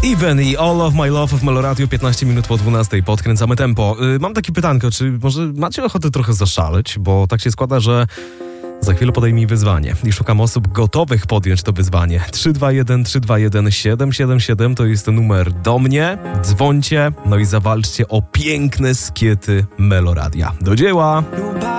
Even i All of My Love w Meloradiu, 15 minut po 12, podkręcamy tempo. Mam takie pytanko, czy może macie ochotę trochę zaszaleć? Bo tak się składa, że za chwilę podejmij wyzwanie i szukam osób gotowych podjąć to wyzwanie. 321 777 to jest numer do mnie. Dzwońcie, no i zawalczcie o piękne skiety Meloradia. Do dzieła!